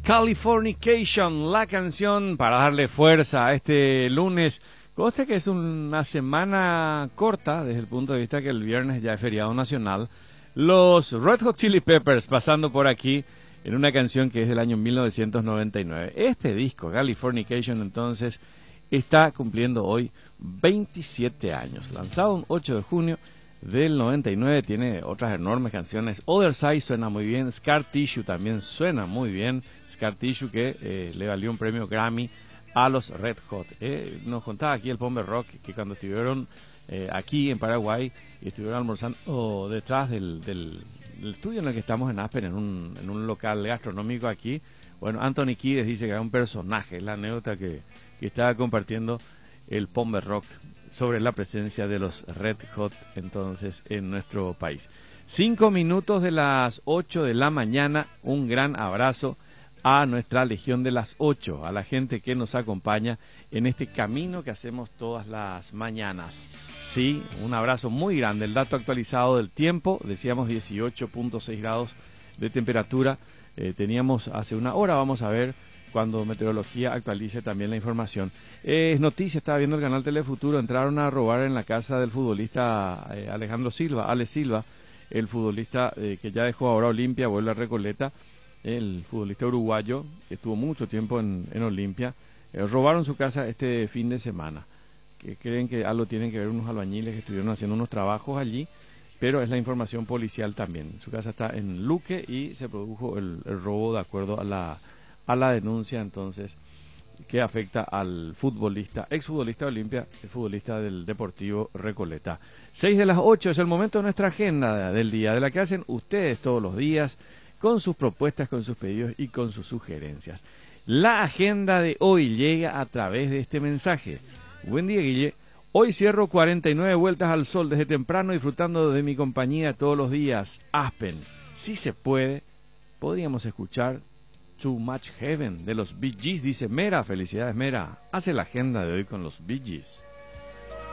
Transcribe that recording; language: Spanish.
Californication, la canción para darle fuerza a este lunes. Conste que es una semana corta desde el punto de vista que el viernes ya es feriado nacional. Los Red Hot Chili Peppers pasando por aquí en una canción que es del año 1999. Este disco, Californication, entonces, está cumpliendo hoy 27 años. Lanzado un 8 de junio del 99, tiene otras enormes canciones. Other Side suena muy bien, Scar Tissue también suena muy bien. Scar Tissue que le valió un premio Grammy a los Red Hot. Nos contaba aquí el Pombe Rock que cuando estuvieron aquí en Paraguay y estuvieron almorzando detrás del estudio en el que estamos en Aspen, en un local gastronómico aquí. Bueno, Anthony Kiedis dice que era un personaje, es la anécdota que estaba compartiendo el Pombe Rock sobre la presencia de los Red Hot entonces en nuestro país. 5 minutos de las 8 de la mañana, un gran abrazo a nuestra Legión de las 8, a la gente que nos acompaña en este camino que hacemos todas las mañanas. Sí, un abrazo muy grande. El dato actualizado del tiempo, decíamos 18.6 grados de temperatura, teníamos hace una hora, vamos a ver cuando Meteorología actualice también la información. Es noticia, estaba viendo el canal Telefuturo, entraron a robar en la casa del futbolista Alejandro Silva, Ale Silva, el futbolista que ya dejó ahora Olimpia, vuelve a Recoleta, el futbolista uruguayo que estuvo mucho tiempo en Olimpia. Robaron su casa este fin de semana, que creen que algo tienen que ver unos albañiles que estuvieron haciendo unos trabajos allí, pero es la información policial también. Su casa está en Luque y se produjo el robo de acuerdo a la denuncia entonces que afecta al futbolista, exfutbolista de Olimpia, el futbolista del Deportivo Recoleta. 6 de las 8 es el momento de nuestra agenda del día, de la que hacen ustedes todos los días, con sus propuestas, con sus pedidos y con sus sugerencias. La agenda de hoy llega a través de este mensaje. Buen día, Guille. Hoy cierro 49 vueltas al sol desde temprano, disfrutando de mi compañía todos los días. Aspen, si se puede, podríamos escuchar Too Much Heaven de los Bee Gees, dice Mera. Felicidades, Mera. Hace la agenda de hoy con los Bee Gees.